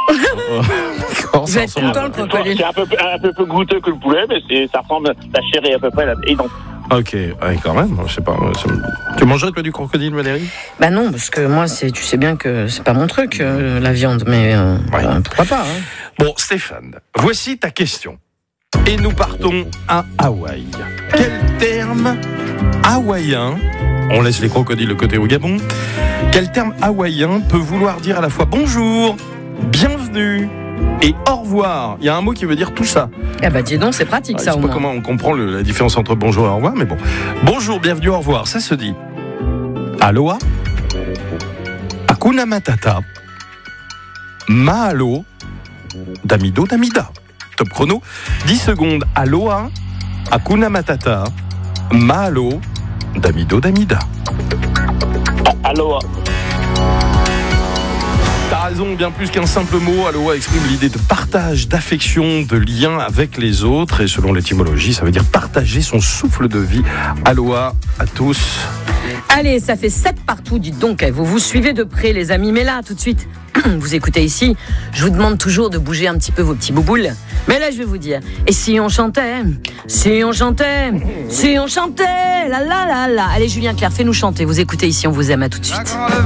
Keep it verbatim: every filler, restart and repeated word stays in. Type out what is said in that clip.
Quand Il ça va être ressemble à- content, le crocodile. C'est un peu, un peu plus goûteux que le poulet, mais c'est, ça ressemble, la chair est à peu près la, et donc. Ok, ouais, quand même, je sais pas. ça me- Tu mangerais toi du crocodile, Valérie? Bah non, parce que moi, c'est, tu sais bien que c'est pas mon truc, euh, la viande, mais euh, Ouais. euh, pourquoi pas, hein. Bon, Stéphane, voici ta question. Et nous partons à Hawaï. Quel terme hawaïen, on laisse les crocodiles de côté au Gabon, quel terme hawaïen peut vouloir dire à la fois bonjour, bienvenue et au revoir? Il y a un mot qui veut dire tout ça. Ah bah dis donc, c'est pratique, Je ça, sais au pas moins. comment on comprend le- la différence entre bonjour et au revoir, mais bon. Bonjour, bienvenue, au revoir, ça se dit Aloha, Hakuna Matata, Mahalo, Damido Damida. Top chrono, dix secondes. Aloha, Hakuna Matata, Mahalo, Damido Damida. Aloha. T'as raison, bien plus qu'un simple mot. Aloha exprime l'idée de partage, d'affection, de lien avec les autres. Et selon l'étymologie, ça veut dire partager son souffle de vie. Aloha à tous. Allez, ça fait sept partout, dites donc. Vous vous suivez de près, les amis. Mais là, tout de suite, vous écoutez ici, je vous demande toujours de bouger un petit peu vos petits bouboules. Mais là, je vais vous dire, et si on chantait, si on chantait, si on chantait, la la la la. Allez, Julien Clerc, fais-nous chanter. Vous écoutez ici, on vous aime, à tout de suite.